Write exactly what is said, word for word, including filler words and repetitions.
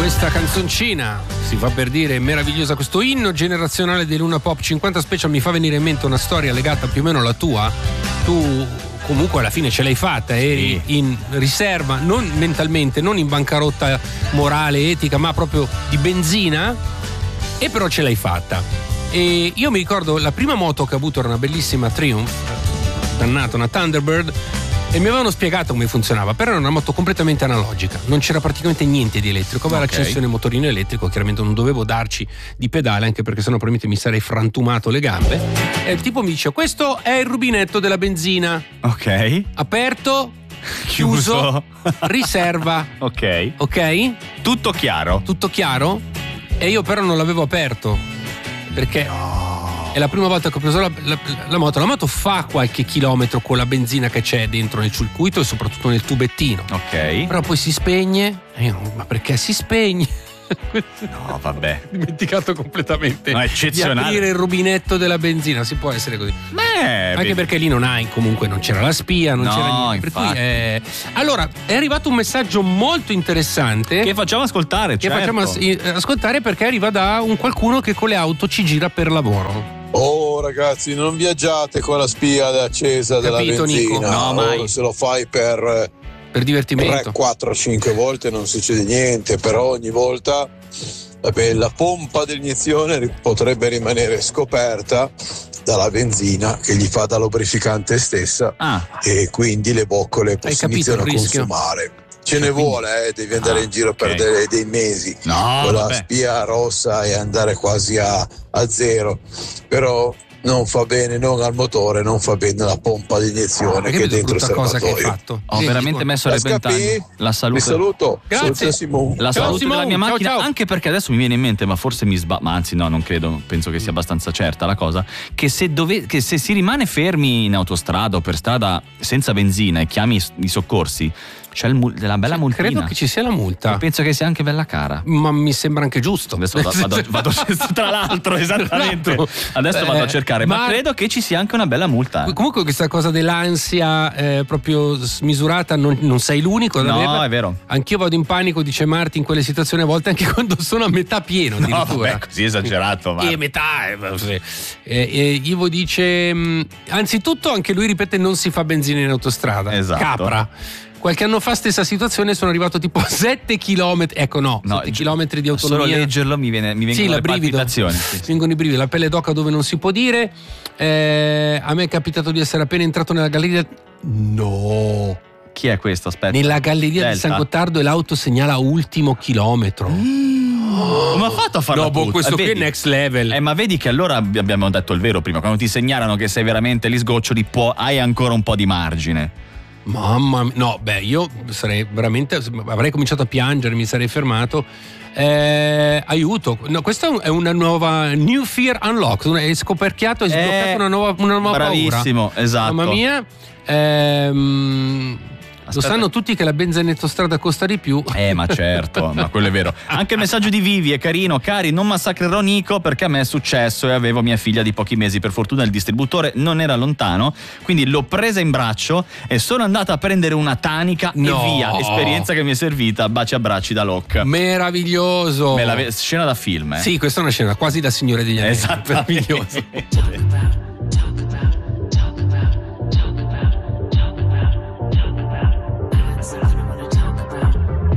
Questa canzoncina si fa per dire meravigliosa, questo inno generazionale di Luna Pop cinquanta Special mi fa venire in mente una storia legata più o meno alla tua. Tu comunque alla fine ce l'hai fatta, eri sì. in riserva, non mentalmente, non in bancarotta morale, etica, ma proprio di benzina, e però ce l'hai fatta. E io mi ricordo la prima moto che ho avuto era una bellissima Triumph, dannata, una Thunderbird, e mi avevano spiegato come funzionava, però era una moto completamente analogica, non c'era praticamente niente di elettrico, aveva okay. l'accensione motorino elettrico, chiaramente non dovevo darci di pedale anche perché sennò probabilmente mi sarei frantumato le gambe, e il tipo mi dice: questo è il rubinetto della benzina, ok, aperto, chiuso, riserva, ok, ok, tutto chiaro, tutto chiaro, e io però non l'avevo aperto perché no. È la prima volta che ho preso la, la, la moto. La moto fa qualche chilometro con la benzina che c'è dentro nel circuito e soprattutto nel tubettino. Ok. Però poi si spegne. E io, ma perché si spegne? No, vabbè. Dimenticato completamente no, eccezionale. di aprire il rubinetto della benzina. Si può essere così. Beh, anche perché lì non hai, comunque non c'era la spia, non no, c'era niente. Per cui, eh... Allora, è arrivato un messaggio molto interessante che facciamo ascoltare. Che certo. facciamo as- ascoltare perché arriva da un qualcuno che con le auto ci gira per lavoro. Oh ragazzi, non viaggiate con la spia accesa della Capito, benzina. Nico? No, mai. Oh, se lo fai per per divertimento tre, quattro, cinque volte non succede niente, però ogni volta la, la pompa dell'iniezione potrebbe rimanere scoperta dalla benzina che gli fa da lubrificante stessa ah. e quindi le boccole Hai possono iniziare a consumare. Ce ne quindi... vuole, eh, devi andare ah, in giro okay. per dei, dei mesi no, con la vabbè. spia rossa e andare quasi a, a zero, però non fa bene, non al motore, non fa bene la pompa di iniezione ah, che è dentro il cosa serbatoio. che hai fatto. Ho sì, veramente messo a repentaglio la salute. Vi saluto. Grazie. Simone. La ciao, salute Simone. della mia macchina, ciao, ciao. Anche perché adesso mi viene in mente, ma forse mi sbaglio, ma anzi no, non credo, penso che sia abbastanza certa la cosa, che se, dove, che se si rimane fermi in autostrada o per strada senza benzina e chiami i, i soccorsi, c'è il, la bella multina. Credo che ci sia la multa. E penso che sia anche bella cara. Ma mi sembra anche giusto. Adesso vado, vado, vado tra l'altro, esattamente. Adesso vado a cercare, ma, ma credo che ci sia anche una bella multa. Eh. Comunque questa cosa dell'ansia eh, proprio smisurata non, non sei l'unico ad no, averla. È vero. Anch'io vado in panico, dice Marti, in quelle situazioni a volte anche quando sono a metà pieno addirittura. No, vabbè, così esagerato. E metà. Eh, eh, Ivo dice mh, anzitutto anche lui ripete non si fa benzina in autostrada. Esatto. Capra. Qualche anno fa stessa situazione, sono arrivato tipo a sette chilometri, ecco no, no sette chilometri di autonomia. Solo leggerlo mi, viene, mi vengono sì, le palpitazioni. Sì. Mi vengono i brividi, la pelle d'oca dove non si può dire. Eh, a me è capitato di essere appena entrato nella galleria. No. Chi è questo? Aspetta. Nella galleria Delta. di San Gottardo e l'auto segnala ultimo chilometro. Mm. Oh. Come ha fatto a farlo? No, boh, questo eh, qui vedi? è next level. Eh, ma vedi che allora abbiamo detto il vero prima. Quando ti segnalano che sei veramente gli sgoccioli, può, hai ancora un po' di margine. Mamma mia, no, beh, io sarei veramente, avrei cominciato a piangere, mi sarei fermato. Eh, aiuto, no, questa è una nuova New Fear Unlocked, hai scoperchiato, hai sbloccato eh, una nuova, una nuova bravissimo, paura. Esatto. Mamma mia, ehm, lo sanno tutti che la benzina in autostrada costa di più. Eh ma certo, ma quello è vero. Anche il messaggio di Vivi è carino. Cari, non massacrerò Nico perché a me è successo e avevo mia figlia di pochi mesi. Per fortuna il distributore non era lontano, quindi l'ho presa in braccio e sono andata a prendere una tanica no. e via. Esperienza che mi è servita, baci abbracci da Locke. Meraviglioso. Me la ve- scena da film, eh? Sì, questa è una scena quasi da Signore degli Anelli. Esatto. Meraviglioso.